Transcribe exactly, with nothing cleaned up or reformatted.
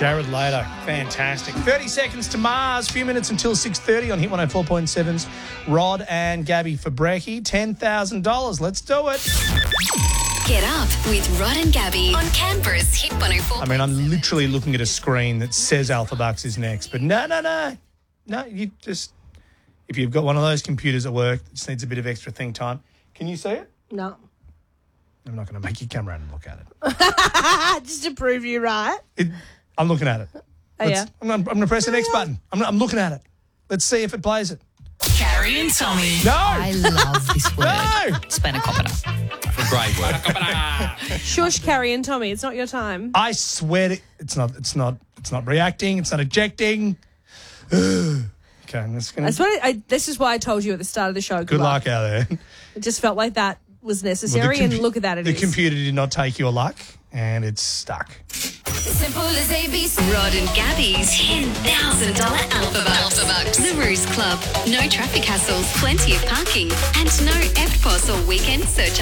Jared Leto, fantastic. thirty seconds to Mars, few minutes until six thirty on Hit one oh four point seven's Rod and Gabby for Brekkie. ten thousand dollars, let's do it. Get up with Rod and Gabby on Canberra's Hit one oh four. I mean, I'm literally looking at a screen that says Alpha Bucks is next, but no, no, no. No, you just, if you've got one of those computers at work that just needs a bit of extra think time, can you see it? No. I'm not going to make you come around and look at it. Just to prove you right. it I'm looking at it. Oh, Let's- yeah? I'm, I'm going to press the next button. I'm, I'm looking at it. Let's see if it plays it. Carrie and Tommy. No! I love this word. No! Spanakopita. Great word. Shush, Carrie and Tommy. It's not your time. I swear to, it's not. It's not. It's not reacting. It's not ejecting. okay, I'm just gonna. That's what I, I, this is why I told you at the start of the show. Good, Good luck out there. It just felt like that was necessary, Well, the and look at that. It the is. computer did not take your luck, and it's stuck. Simple as A B C. Rod and Gabby's ten thousand dollars Alpha Bucks. Alpha Bucks. The Ruse Club. No traffic hassles, plenty of parking, and no E F T P O S or weekend search